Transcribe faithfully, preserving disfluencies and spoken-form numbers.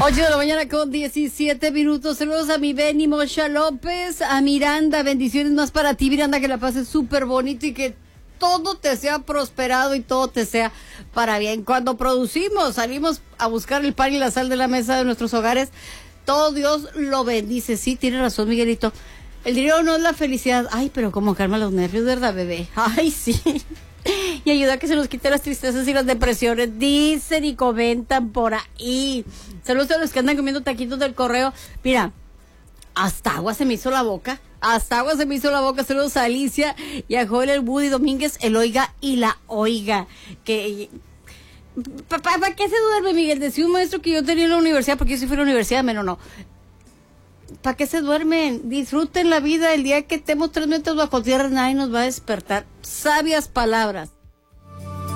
ocho de la mañana con diecisiete minutos. Saludos a mi Benny Mocha López, a Miranda. Bendiciones más para ti, Miranda, que la pases súper bonito y que todo te sea prosperado y todo te sea para bien. Cuando producimos, salimos a buscar el pan y la sal de la mesa de nuestros hogares, todo Dios lo bendice. Sí, tiene razón, Miguelito. El dinero no es la felicidad. Ay, pero cómo calma los nervios, ¿verdad, bebé? Ay, sí. Y ayuda a que se nos quite las tristezas y las depresiones, dicen y comentan por ahí. Saludos a los que andan comiendo taquitos del correo. Mira, hasta agua se me hizo la boca. Hasta agua se me hizo la boca. Saludos a Alicia y a Joel, el Woody Domínguez, el Oiga y la Oiga. Que... ¿Para pa, qué se duerme, Miguel? Decía un maestro que yo tenía en la universidad, porque yo sí fui a la universidad, menos no. ¿Para qué se duermen? Disfruten la vida. El día que estemos tres metros bajo tierra, nadie nos va a despertar. Sabias palabras.